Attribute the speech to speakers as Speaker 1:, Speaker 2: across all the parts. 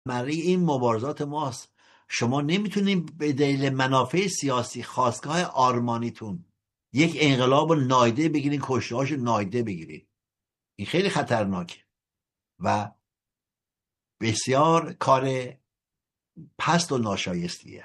Speaker 1: ثمره این مبارزات ماست. شما نمیتونید به دلیل منافع سیاسی خواستگاه آرمانیتون یک انقلاب نایده بگیرین، کشته‌هاش نایده بگیرین. این خیلی خطرناکه و بسیار کار پست و ناشایستیه.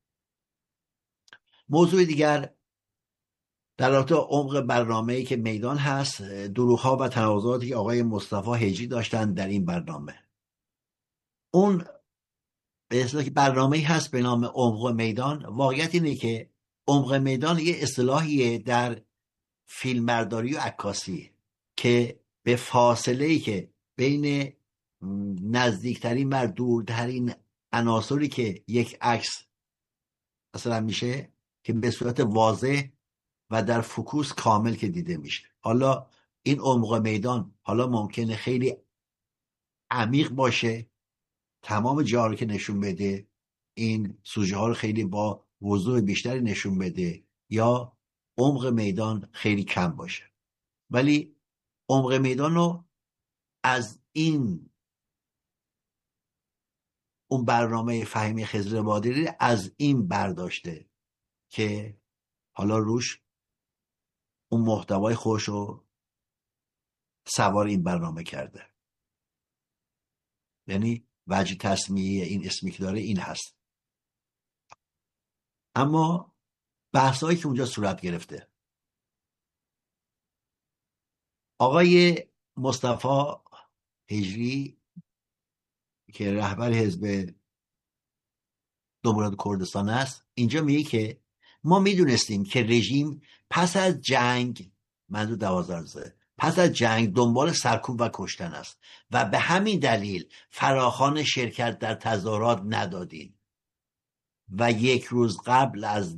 Speaker 1: موضوع دیگر در رابطه عمق برنامه‌ای که میدان هست، دروغ‌ها و تناقضاتی که آقای مصطفی هجری داشتن در این برنامه. اون به اصطلاح برنامه‌ای هست به نام عمق میدان. واقعیت اینه که عمق میدان یه اصطلاحیه در فیلمبرداری و عکاسی که به فاصله‌ای که بین نزدیکترین و دورترین عناصری که یک عکس مثلا میشه که به صورت واضح و در فوکوس کامل که دیده میشه. حالا این عمق میدان حالا ممکنه خیلی عمیق باشه، تمام جا رو که نشون بده، این سوژه ها رو خیلی با وضوح بیشتری نشون بده، یا عمق میدان خیلی کم باشه. ولی عمق میدان رو از اون برنامه فهیمی خضر بادری از این برداشته که حالا روش اون محتوای خوش رو سوار این برنامه کرده. یعنی وجه تسمیه این اسمی که داره این هست. اما بحثایی که اونجا صورت گرفته، آقای مصطفی هجری که رهبر حزب دموکرات کردستان است، اینجا میگه که ما میدونستیم که رژیم پس از جنگ، منظور 12 روزه پس از جنگ دنبال سرکوب و کشتن است و به همین دلیل فراخوان شرکت در تظاهرات ندادیم و یک روز قبل از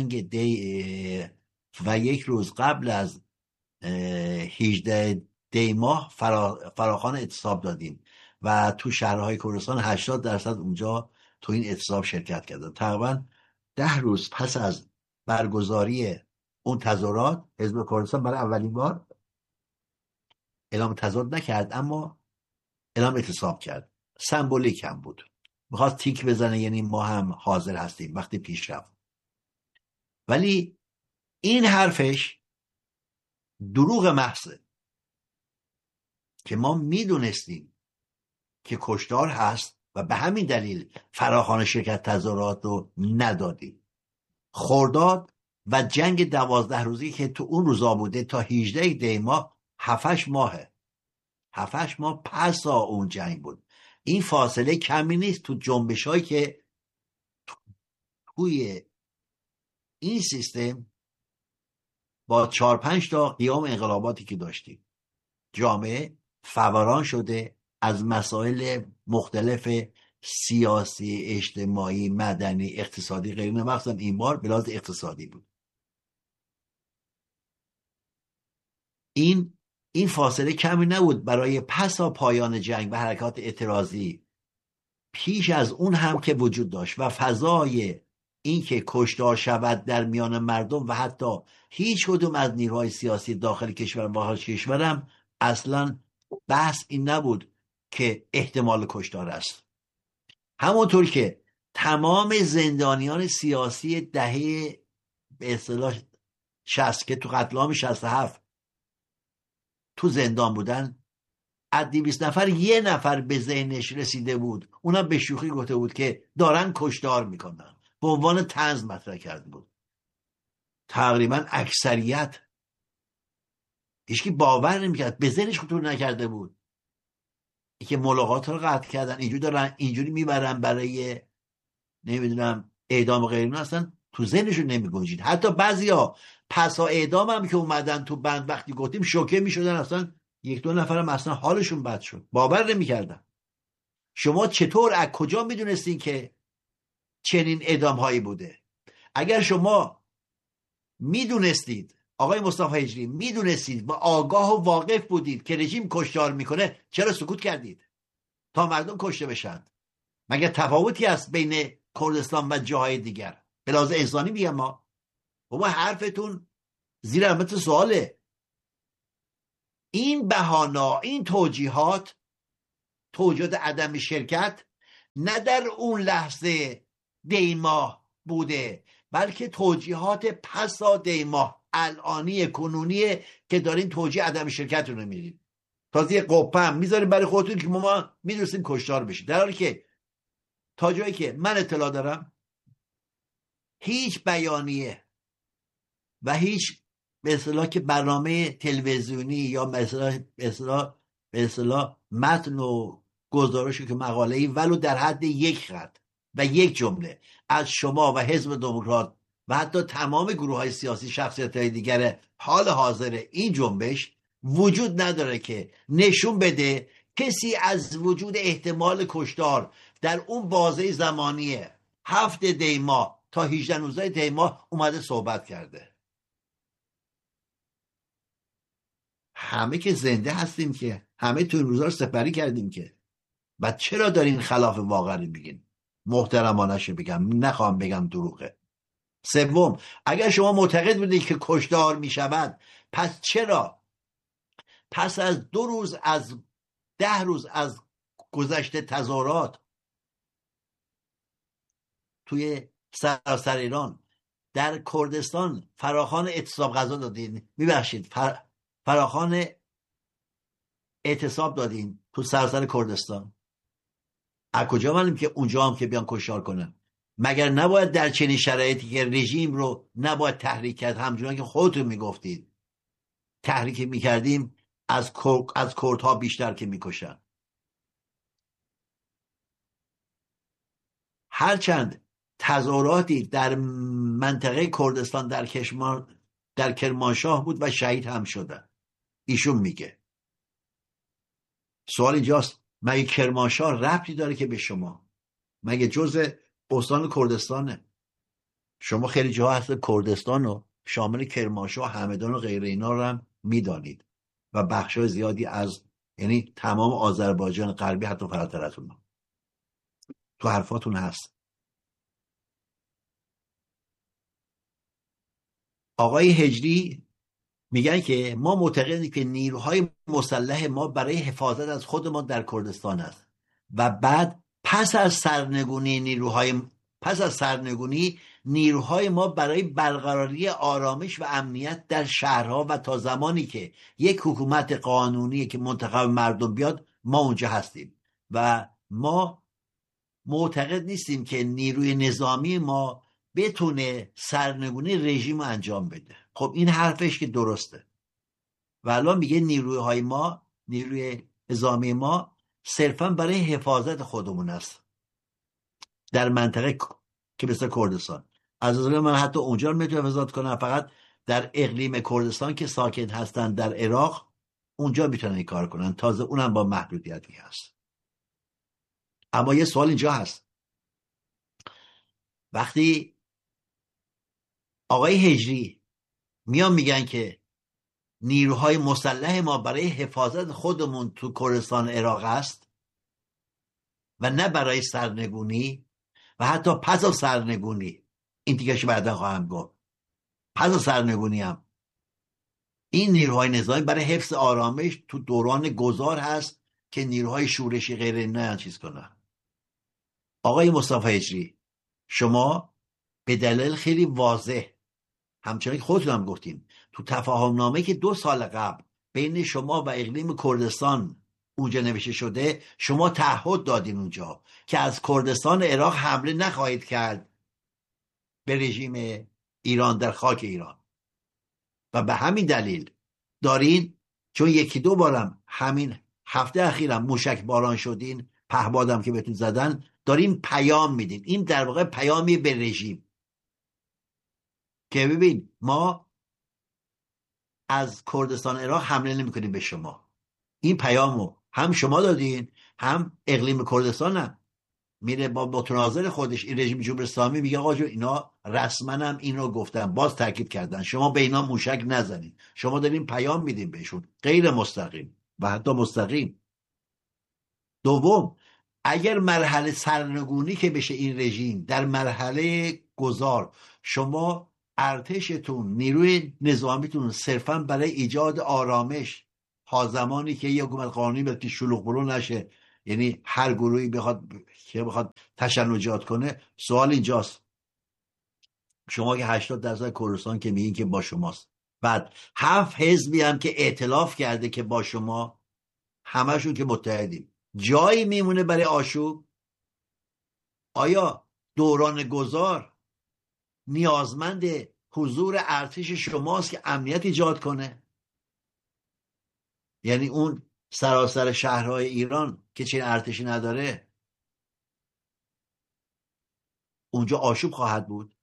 Speaker 1: 18 دی ماه فراخوان اعتصاب دادیم و تو شهرهای کردستان 80% اونجا تو این اعتصاب شرکت کردن. تقریبا 10 روز پس از برگزاری اون تظاهرات، حزب کردستان برای اولین بار اعلام تظاهرات نکرد اما اعلام اعتصاب کرد. سمبولیک هم بود، میخواست تیک بزنه، یعنی ما هم حاضر هستیم وقتی پیش رفت. ولی این حرفش دروغ محضه که ما میدونستیم که کشتار هست و به همین دلیل فراخوان شرکت تظاهرات رو ندادیم. خرداد و جنگ 12 روزی که تو اون روزا بوده تا 18 دی ماه 7 ماهه. 7 ماه پس اون جنگ بود. این فاصله کمی نیست تو جنبش هایی که توی این سیستم با 4-5 تا قیام انقلاباتی که داشتیم جامعه فوران شده از مسائل مختلف سیاسی، اجتماعی، مدنی، اقتصادی، غیره. مخصوصا این بار به لحاظ اقتصادی بود. این فاصله کمی نبود برای پسا پایان جنگ و حرکات اعتراضی. پیش از اون هم که وجود داشت و فضای این که کشتار شود در میان مردم و حتی هیچ کدوم از نیروهای سیاسی داخل کشور و خارج کشورم اصلا بحث این نبود که احتمال کشتار است. همونطور که تمام زندانیان سیاسی دهه به اصطلاح 60 که تو قتل عام 67 تو زندان بودن، از 200 نفر 1 نفر به ذهنش رسیده بود، اونم به شوخی گفته بود که دارن کشتار میکنن، به عنوان طنز مطرح کرده بود. تقریبا اکثریت هیچکی باور نمیکرد، به ذهنش خطور نکرده بود که ملاقات رو قطع کردن، اینجوری دارن اینجوری میبرن برای نمیدونم اعدام و غیره، اصلا تو ذهنشون نمیگنجید. حتی بعضیا پسا اعدام هم که اومدن تو بند وقتی گفتیم شوکه میشدن، اصلا 1-2 نفر هم اصلا حالشون بد شد، باور نمیکردن. شما چطور از کجا میدونستین که چنین اعدام هایی بوده؟ اگر شما میدونستید، آقای مصطفی هجری میدونستید و آگاه و واقف بودید که رژیم کشتار میکنه، چرا سکوت کردید تا مردم کشته بشن؟ مگر تفاوتی هست بین کردستان و جاهای دیگر؟ به لحاظ انسانی میگم ما بابا حرفتون زیر علامت سواله. این بهانه، این توجیهات عدم شرکت نه در اون لحظه دیماه بوده، بلکه توجیهات پسا دیماه الانی کنونیه که دارین توجیه عدم شرکت رو میدین. تازه یه قپه هم میذاریم برای خودتون که ما میدونستیم کشتار بشید، در حالی که تا جایی که من اطلاع دارم هیچ بیانیه و هیچ به اصطلاح که برنامه تلویزیونی یا به اصطلاح متن و گزارشی که مقاله‌ای ولو در حد یک خط و یک جمله از شما و حزب دموکرات و حتی تمام گروه‌های سیاسی، شخصیت‌های دیگر حال حاضر این جنبش وجود نداره که نشون بده کسی از وجود احتمال کشتار در اون بازه زمانی 7 دی‌ماه تا 18-19 دی‌ماه اومده صحبت کرده. همه که زنده هستیم که، همه تو این روزا رو سپری کردیم که، و چرا دارین خلاف واقع رو میگین؟ محترمانش بگم، نخواهم بگم دروغه. سوم، اگر شما معتقد بودید که کشتار میشود، پس چرا پس از 2 روز از 10 روز از گذشته تظاهرات توی سراسر ایران در کردستان فراخوان اعتصاب غذا دادین، میبخشید فراخوان اعتصاب دادین تو سراسر کردستان؟ از کجا معلوم که اونجا هم که بیان کشتار کنن؟ مگر نباید در چنین شرایطی که رژیم رو نباید تحریک کرد، همچنان که خودتون میگفتید تحریک میکردیم از کردها بیشتر که میکشن؟ هرچند تظاهراتی در منطقه کردستان در کرمانشاه بود و شهید هم شدن، ایشون میگه. سوال اینجاست، مگه کرمانشاه ربطی داره که به شما؟ مگه جزء استان کردستانه؟ شما خیلی جاها هست کردستان رو شامل کرمانشاه، همدان و غیر اینا رو هم میدانید و بخشای زیادی از، یعنی تمام آذربایجان غربی حتی فراتر از اون تو حرفاتون هست. آقای هجری میگن که ما معتقدیم که نیروهای مسلح ما برای حفاظت از خودمان در کردستان است و بعد پس از سرنگونی نیروهای ما برای برقراری آرامش و امنیت در شهرها و تا زمانی که یک حکومت قانونی که منتخب مردم بیاد ما اونجا هستیم و ما معتقد نیستیم که نیروی نظامی ما بتونه سرنگونی رژیم رو انجام بده. خب این حرفش که درسته و الان میگه نیروی نظامی ما صرفا برای حفاظت خودمون است در منطقه که مثل کردستان. از نظر من حتی اونجا رو میتونه حفاظت کنن، فقط در اقلیم کردستان که ساکن هستن در عراق اونجا میتونن این کار کنن، تازه اونم با محدودیتی هست. اما یه سوال اینجا هست، وقتی آقای هجری میان میگن که نیروهای مسلح ما برای حفاظت خودمون تو کردستان عراق است و نه برای سرنگونی و حتی پس از سرنگونی، این دیگه بعدا خواهم گفت، پس از سرنگونی هم این نیروهای نظامی برای حفظ آرامش تو دوران گذار هست که نیروهای شورشی غیر نه چیز کنن. آقای مصطفی هجری، شما به دلیل خیلی واضح، همچنین که خودتون هم گفتین، تو تفاهم نامه که 2 سال قبل بین شما و اقلیم کردستان اونجا نوشته شده، شما تعهد دادین اونجا که از کردستان عراق حمله نخواهید کرد به رژیم ایران در خاک ایران و به همین دلیل دارین، چون 1-2 بارم همین هفته اخیرم موشک باران شدین، پهبادم که بهتون زدن، دارین پیام میدین. این در واقع پیامی به رژیم که ببین ما از کردستان عراق حمله نمی کنیم به شما. این پیامو هم شما دادین، هم اقلیم کردستان هم میره با متناظر خودش این رژیم جمهوری اسلامی میگه آقا جو اینا رسما هم این رو گفتن، باز تاکید کردن شما به اینا موشک نزنید. شما دارین پیام میدین بهشون، غیر مستقیم و حتی مستقیم. دوم، اگر مرحله سرنگونی که بشه این رژیم، در مرحله گذار شما ارتشتون، نیروی نظامیتون صرفا برای ایجاد آرامش ها زمانی که یه حکومت قانونی باید که شلوغ برو نشه، یعنی هر گروهی بخواد که بخواد تشنجات کنه. سوال اینجاست، شما که 80% کردستان که میگین که با شماست، بعد 7 حزبی هم که ائتلاف کرده که با شما، همشون که متحدیم، جایی میمونه برای آشوب؟ آیا دوران گذار نیازمند حضور ارتش شماست که امنیت ایجاد کنه؟ یعنی اون سراسر شهرهای ایران که چنین ارتشی نداره، اونجا آشوب خواهد بود؟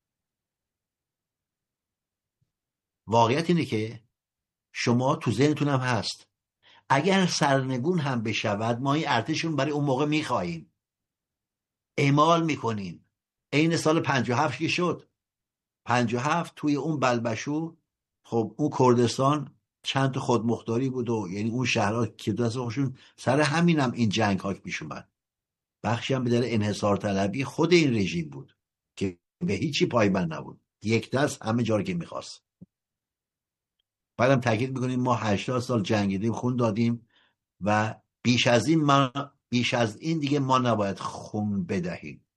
Speaker 1: واقعیت اینه که شما تو ذهنتون هم هست اگر سرنگون هم بشود ما این ارتشون برای اون موقع میخواهیم، اعمال میکنیم. عین سال 57 که شد، 57 توی اون بلبشو، خب اون کردستان چند تا خودمختاری بود و یعنی اون شهرها که دستشون سر همینم این جنگ ها پیش اومد. بخشی هم به دلیل انحصار طلبی خود این رژیم بود که به هیچی پایبند نبود، یک دست همه جا رو که میخواست. بعدم تاکید میکنیم ما 80 سال جنگیدیم، خون دادیم و بیش از این دیگه ما نباید خون بدهیم.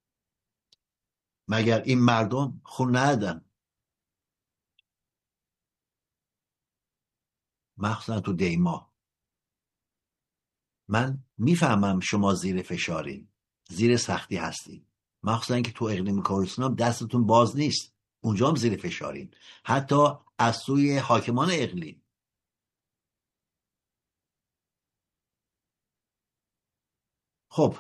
Speaker 1: مگر این مردم خون ندادن؟ مخصوصا تو دیما. من میفهمم شما زیر فشارین، زیر سختی هستین، مخصوصا که تو اقلیم کردستان دستتون باز نیست، اونجا هم زیر فشارین، حتی از سوی حاکمان اقلیم. خب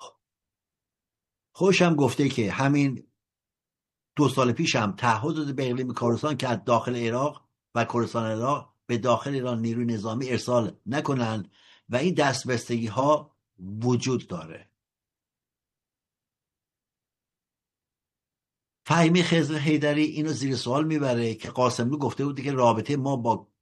Speaker 1: خوشم گفته که همین 2 سال پیش هم تعهد داده به اقلیم کردستان که از داخل عراق و کردستان عراق به داخل ایران نیروی نظامی ارسال نکنند و این دستبستگی ها وجود داره. فهیمی خضر حیدری اینو زیر سوال میبره که قاسملو گفته بوده که رابطه ما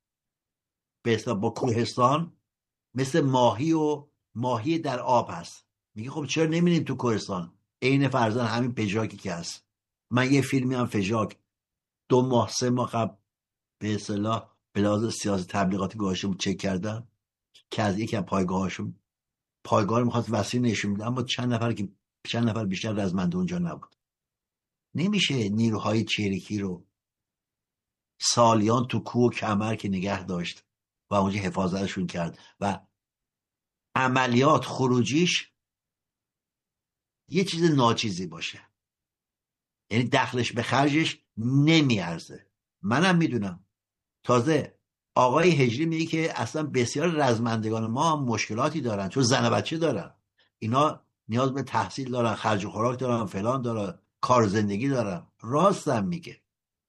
Speaker 1: با کوهستان مثل ماهی در آب هست. میگه خب چرا نمیریم تو کوهستان؟ عین فرضاً همین پژاکی که هست. من یه فیلمی هم فژاک 2 ماه 3 ماه قبل به اصطلاح به لحاظ سیاسی تبلیغاتی گذاشته بود، چک کردم که از یکی از پایگاهاشون پایگاه رو میخواست وسیع نشون میده، اما چند نفر بیشتر رزمنده اونجا نبود. نمیشه نیروهای چریکی رو سالیان تو کوه و کمر که نگه داشت و اونجا حفاظتشون کرد و عملیات خروجیش یه چیز ناچیزی باشه، یعنی دخلش به خرجش نمیارزه. منم میدونم. تازه آقای هجری میگه که اصلا بسیار رزمندگان ما هم مشکلاتی دارن چون زن و بچه دارن، اینا نیاز به تحصیل دارن، خرج و خوراک دارن، فلان دارن، کار زندگی دارن. راستم میگه.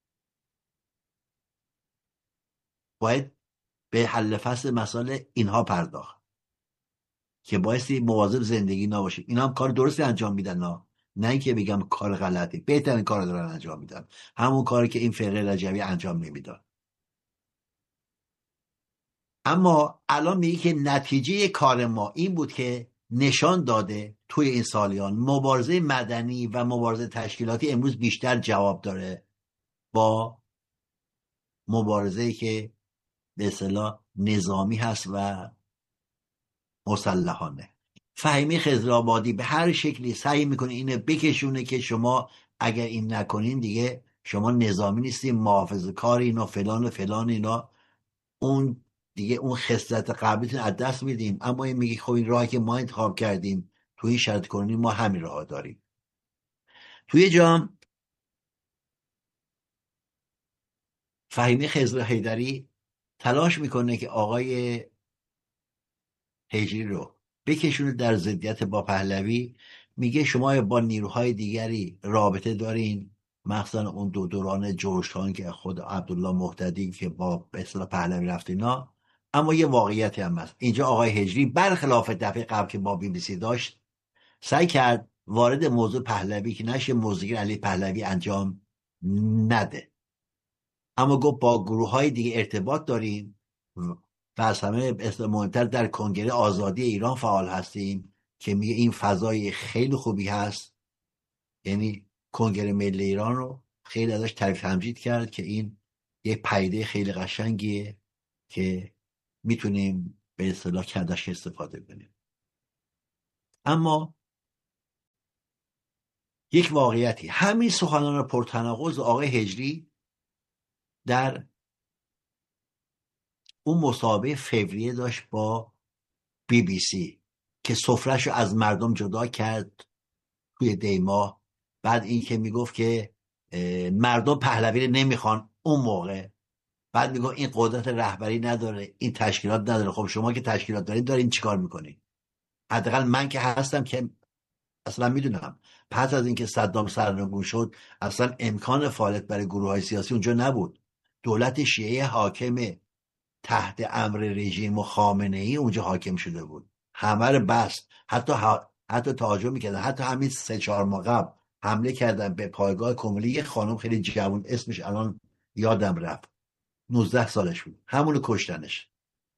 Speaker 1: باید به حل فصل مسائل اینها پرداخت که بایستی مواظب زندگی نباشیم. اینا هم کار درستی انجام میدن، نه اینکه بگم کار غلطی، بهترین کار دارن انجام میدن، همون کاری که این فرقه رجبی انجام نمیداد. اما الان میگه که نتیجه کار ما این بود که نشان داده توی این سالیان مبارزه مدنی و مبارزه تشکیلاتی امروز بیشتر جواب داره با مبارزه‌ای که به اصطلاح نظامی هست و مسلحانه. فهیمی خضرآبادی به هر شکلی سعی میکنه اینو بکشونه که شما اگر این نکنین دیگه شما نظامی نیستین، محافظه کارین و فلان و فلان اینا، اون دیگه اون خصلت قبلیتون از دست میدیم. اما این میگه خب این راهی که ما انتخاب کردیم توی این شرط کنونی ما همین راه داریم. توی جام فهیمی خضر حیدری تلاش میکنه که آقای هجری رو بکشونه در ضدیت با پهلوی. میگه شما با نیروهای دیگری رابطه دارین، مخصوصا اون دوران جورجتاون که خود عبدالله مهتدی که با به اصطلاح پهلوی رفت اینا. اما یه واقعیتی هم هست اینجا، آقای هجری برخلاف دفعه قبل که با BBC داشت سعی کرد وارد موضوع پهلوی که نشه موضوعی علی پهلوی انجام نده، اما گفت با گروه های دیگه ارتباط داریم و از همه مهمتر در کنگره آزادی ایران فعال هستیم که میگه این فضای خیلی خوبی هست. یعنی کنگره ملی ایران رو خیلی ازش تعریف تمجید کرد که این یک پدیده خیلی قشنگیه که میتونیم به اصطلاح ازش استفاده کنیم. اما یک واقعیتی. همین سخنان پرتناقض آقای هجری در اون مسابقه فوریه داشت با BBC که سفرهش رو از مردم جدا کرد توی دیما. بعد این که میگفت که مردم پهلوی رو نمیخوان اون موقع، بعد میگفت این قدرت رهبری نداره، این تشکیلات نداره. خب شما که تشکیلات دارین چیکار میکنین؟ حداقل من که هستم که اصلا میدونم پس از اینکه صدام سرنگون شد اصلا امکان فعالیت برای گروه های سیاسی اونجا نبود. دولت شیعه حاکم تحت امر رژیم و خامنه ای اونجا حاکم شده بود، همه رو بست. حتی تهاجم میکردن. حتی همین 3-4 ماه قبل حمله کردن به پایگاه کمونی یه خانم خیلی جوان، اسمش الان یادم رفت، 19 سالش بود، همونو کشتنش.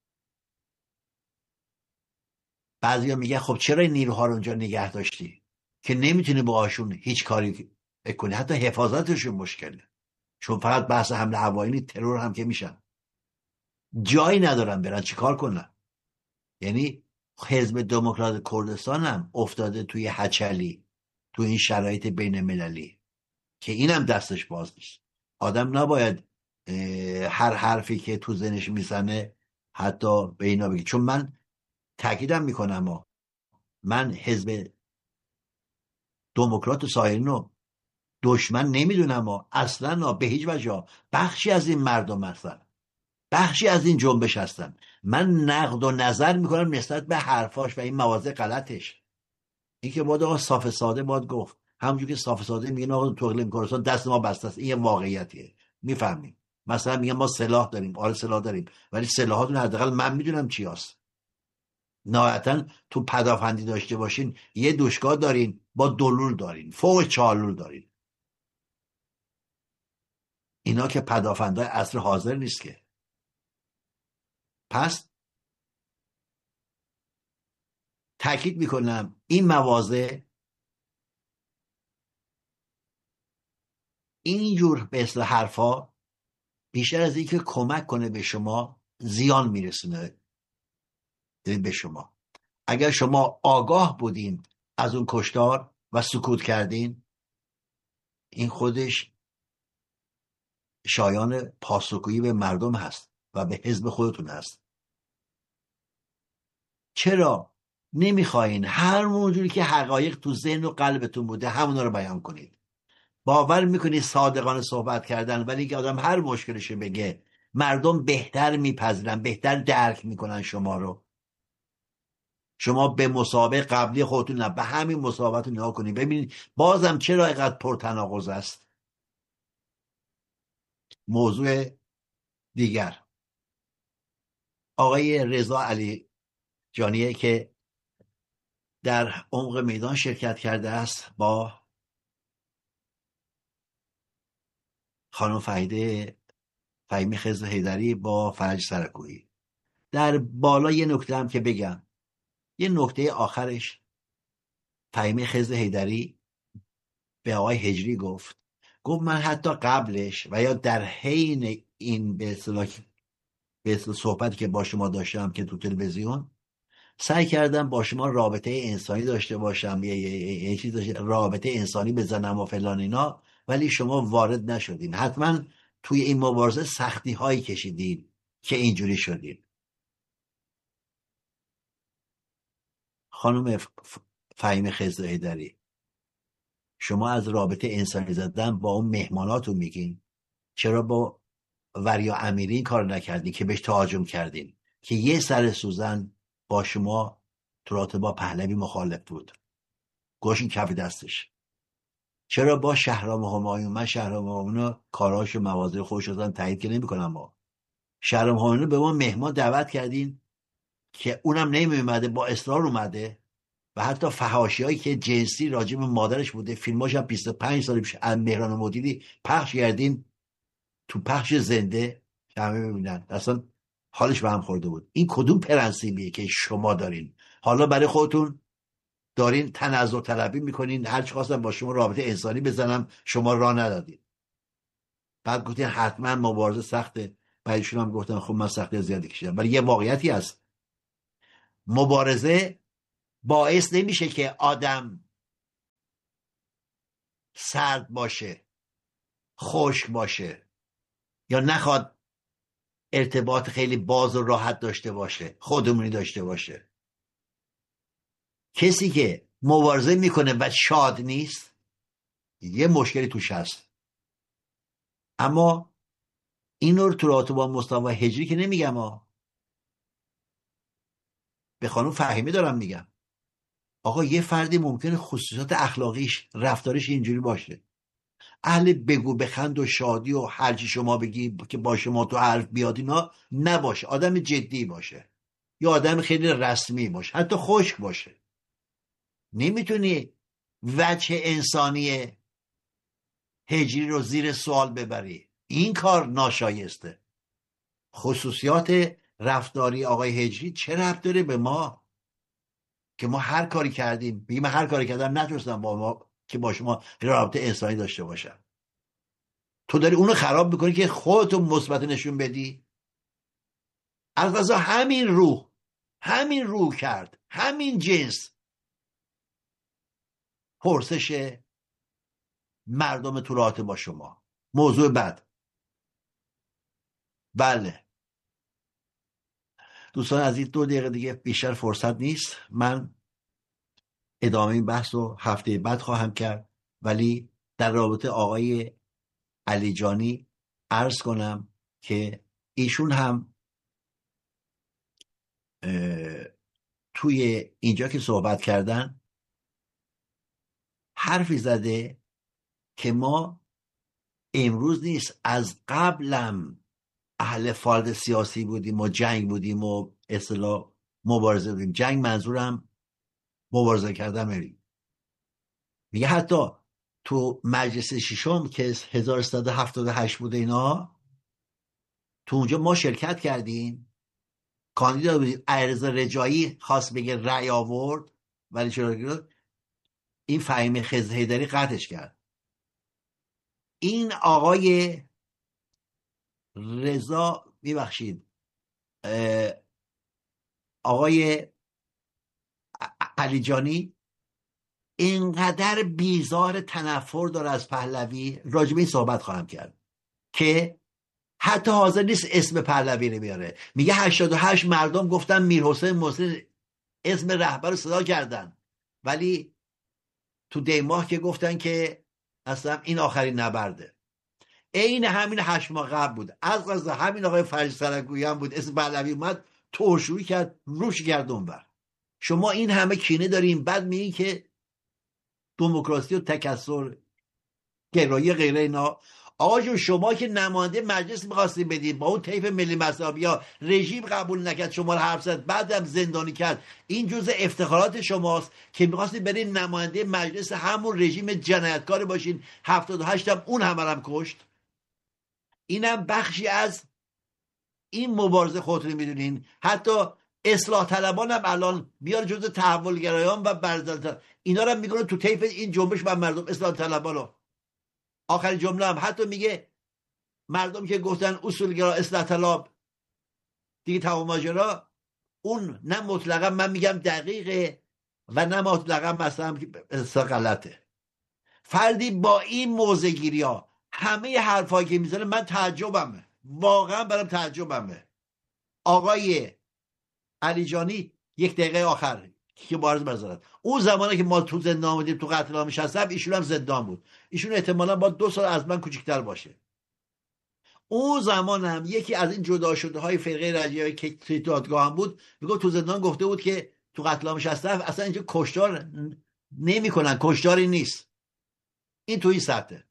Speaker 1: بعضیا میگن خب چرا این نیروها رو اونجا نگه داشتی که نمیتونی باهاشون هیچ کاری بکنی؟ حتی حفاظتشون مشکله، چون فقط بحث حمله هوایی، ترور هم که میشن، جایی ندارن برن چیکار کنن. یعنی حزب دموکرات کردستان هم افتاده توی هچلی، توی این شرایط بین المللی که اینم دستش باز نیست. آدم نباید هر حرفی که تو ذهنش میزنه حتی به اینا بگی. چون من تاکیدم میکنم من حزب دموکرات و سایرین رو دشمن نمیدونم اصلا به هیچ وجه. بخشی از این مردم هستن، بخشی از این جنبش هستن. من نقد و نظر میکنم نسبت به حرفاش و این مواضع غلطش. این که باید آقا صاف ساده باید گفت، همونجور که صاف ساده میگن آقا تو اقلیم کردستان دست ما بسته است. این یه واقعیتیه، میفهمیم. مثلا میگن ما سلاح داریم، آره سلاح داریم، ولی سلاحاتون حداقل من میدونم چی هست. نهایتا تو پدافندی داشته باشین یه دوشگاه دارین با دلول دارین، فوق 4 لول دارین. اینا که پدافندای عصر حاضر نیست که. پس تاکید میکنم این مواضع، اینجور به اصطلاح حرفا بیشتر از اینکه کمک کنه به شما زیان میرسونه به شما. اگر شما آگاه بودین از اون کشتار و سکوت کردین، این خودش شایان پاسخگویی به مردم هست و به حزب خودتون هست. چرا نمیخواین هر موجودی که حقایق تو ذهن و قلبتون بوده همونا رو بیان کنید؟ باور میکنید صادقانه صحبت کردن، ولی که آدم هر مشکلشو بگه مردم بهتر میپذیرن، بهتر درک میکنن شما رو. شما به مسابقه قبلی خودتون نه، به همین مسابقه نگاه کنید ببینید بازم چرا اینقدر پرتناقض است. موضوع دیگر، آقای رضا علی جانیه که در عمق میدان شرکت کرده است با خانم فهیمه خضر حیدری با فرج سرکویی. در بالا یه نکته هم که بگم، یه نکته آخرش فهیمه خضر حیدری به آقای هجری گفت من حتی قبلش و یا در حین این به اصطلاح صحبتی که با شما داشتم که تو تلویزیون، سعی کردم با شما رابطه انسانی داشته باشم، یه چیز رابطه انسانی بزنم و فلان اینا، ولی شما وارد نشدین. حتما توی این مبارزه سختی هایی کشیدین که اینجوری شدین. خانم فهیمه خضر حیدری، شما از رابطه انسانی زدن با اون مهماناتون میگین، چرا با وریا امیری این کار نکردین که بهش تهاجم کردین که یه سر سوزن با شما تو رابطه با پهلوی مخالف بود، گوشین کف دستش؟ چرا با شهرام همایون، من شهرام همایون کاراش و مواضع خودش رو تایید که نمی‌کنم، ما شهرام همایون به ما مهمان دعوت کردین که اونم نمی‌اومده، با اصرار اومده و حتی فحاشی‌هایی که جنسی راجع به مادرش بوده، فیلماش هم 25 سال پیش از مهران مدیری پخش کردیم تو پخش زنده که همه ببینن، اصلا حالش به هم خورده بود. این کدوم پرنسیبیه که شما دارین؟ حالا برای خودتون دارین تنزل طلبی میکنین، هر چی خواستم با شما رابطه انسانی بزنم شما راه ندادین. بعد گفتین حتما مبارزه سخته، بعدشون هم گفتن خب من سختی زیادی کشیدم. ولی یه واقعیتی هست، مبارزه باعث نمیشه که آدم سرد باشه، خشک باشه، یا نخواد ارتباط خیلی باز و راحت داشته باشه، خودمونی داشته باشه. کسی که مبارزه میکنه و شاد نیست یه مشکلی توش هست. اما این رو تو رابطه با مصطفی هجری که نمیگم به خانم فهیمی دارم میگم. آقا یه فردی ممکنه خصوصیات اخلاقیش، رفتارش اینجوری باشه، اهل بگو بخند و شادی و هرچی شما بگی که با شما تو حرف بیاد اینا نباشه، آدم جدی باشه یا آدم خیلی رسمی باشه، حتی خشک باشه. نمیتونی وجه انسانی هجری رو زیر سوال ببری، این کار ناشایسته. خصوصیات رفتاری آقای هجری چه ربط داره به ما که ما هر کاری کردیم بگیم هر کاری کردم نتونستم با ما که با شما رابطه انسانی داشته باشم؟ تو داری اونو خراب میکنی که خودتو مثبت نشون بدی. از قضا همین روح کرد، همین جنس پرسش مردم تو رابطه با شما. موضوع بعد. بله دوستان از این 2 دقیقه دیگه بیشتر فرصت نیست. من ادامه این بحث رو هفته بعد خواهم کرد، ولی در رابطه آقای علیجانی عرض کنم که ایشون هم توی اینجا که صحبت کردن حرفی زده که ما امروز نیست، از قبلم اهل فرد سیاسی بودیم و جنگ بودیم و اصطلاح مبارزه بودیم. جنگ منظورم مبارزه کردن. میگه حتی تو مجلس ششم که 1378 بوده اینا، تو اونجا ما شرکت کردیم، کاندیدا بودیم، علیرضا رجایی خواست بگه رأی آورد ولی چرا این فهیمه خضر حیدری قطعش کرد. این آقای رضا میبخشید آقای علیجانی اینقدر بیزار تنفر داره از پهلوی، راجب این صحبت خواهم کرد که حتی حاضر نیست اسم پهلوی رو بیاره. میگه 88 مردم گفتن میرحسین محسن اسم رهبر رو صدا کردن، ولی تو دیماه که گفتن که اصلا این آخرین نبرده. عین همین 8 ماه قبل بود، از قضا همین آقای فرج سرگویی هم بود، اسم پهلوی اومد ترشویی کرد، روش گردون بر. شما این همه کینه داریم، بعد میگی که دموکراسی و تکثر گرایی غیره اینا. آقا جون شما که نماینده مجلس می‌خواستید بدید، با اون طیف ملی مذهبی‌ها رژیم قبول نکرد، شما رو حبس زد، بعدم زندانی کرد. این جزء افتخارات شماست که می‌خواستید برید نماینده مجلس همون رژیم جنایتکار باشین. 78 هم اون همه هم کشت. اینم بخشی از این مبارزه خودتون میدونین. حتی اصلاح طلبان هم الان میاد جزء تحولگرایان و برزن اینا رو میگن تو طیف این جنبش و مردم اصلاح طلبان رو. آخر جمله هم حتی میگه مردم که گفتن اصولگرا اصلاح طلب دیگه تمام ماجرا، اون نه مطلقا من میگم دقیقه و نه مطلقا مثلا غلطه. فردی با این موضع‌گیری ها همه حرفایی که میزنه من تعجبمه، واقعا برام تعجبمه. آقای علیجانی 1 دقیقه آخر که بارز بذارد، اون زمانی که ما تو زندان بودیم تو قتل عام 67 ایشون هم زندان بود. ایشون احتمالاً با 2 سال از من کوچکتر باشه. اون زمان هم یکی از این جدا شده های فرقه رجایی که توی دادگاه هم بود میگه تو زندان گفته بود که تو قتل عام 67 اصلا اینجا کشتار نمی‌کنن، کشتاری نیست. این توی سطح.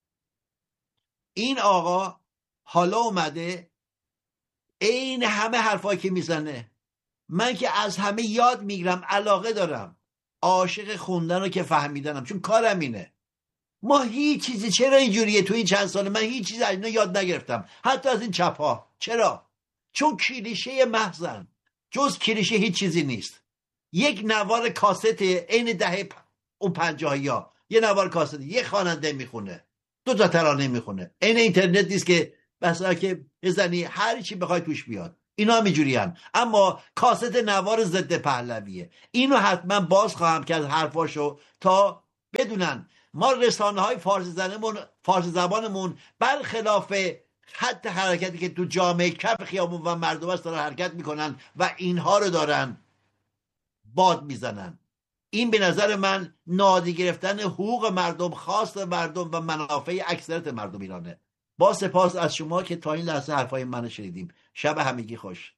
Speaker 1: این آقا حالا اومده این همه حرفایی که میزنه، من که از همه یاد میگیرم، علاقه دارم، عاشق خوندن رو که فهمیدنم، چون کارم اینه. ما هیچ چیزی چرا اینجوریه تو این چند سال من هیچ چیزی از اینا یاد نگرفتم، حتی از این چپ‌ها. چرا؟ چون کلیشه محضن، جز کلیشه هیچ چیزی نیست. یک نوار کاست عین دهه اون 50 یه نوار کاست یه خواننده میخونه، 2 تا ترانه میخونه، عین اینترنت نیست که بسا که بزنی هر چی بخوای توش بیاد. اینا هم اینجوریان، اما کاست نوار ضد پهلویه. اینو حتما باز خواهم کرد حرفاشو تا بدونن ما رسانه های فارسی زبانمون برخلاف خط حرکتی که تو جامعه کف خیابون و مردم است دارن حرکت میکنن و اینها رو دارن باد میزنن. این به نظر من نادیده گرفتن حقوق مردم، خواست مردم و منافع اکثریت مردم ایرانه. با سپاس از شما که تا این لحظه حرفای منو شنیدیم. شب همگی خوش.